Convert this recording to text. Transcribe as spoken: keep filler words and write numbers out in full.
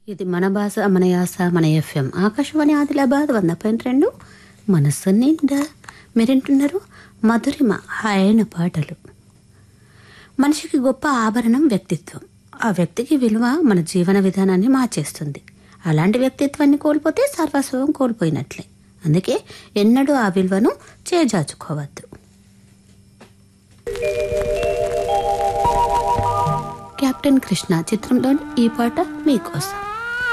ఇది మన భాష మన యాస మన ఎఫ్ఎం ఆకాశవాణి ఆదిలాబాద్ వంద పాయింట్ రెండు మనస్సు నిండా మీరింటున్నారు మధురిమ ఆయన పాటలు. మనిషికి గొప్ప ఆభరణం వ్యక్తిత్వం. ఆ వ్యక్తికి విలువ మన జీవన విధానాన్ని మార్చేస్తుంది. అలాంటి వ్యక్తిత్వాన్ని కోల్పోతే సర్వస్వం కోల్పోయినట్లే. అందుకే ఎన్నడూ ఆ విలువను చేజార్చుకోవద్దు. కెప్టెన్ కృష్ణ చిత్రంలోని ఈ పాట మీకోసం.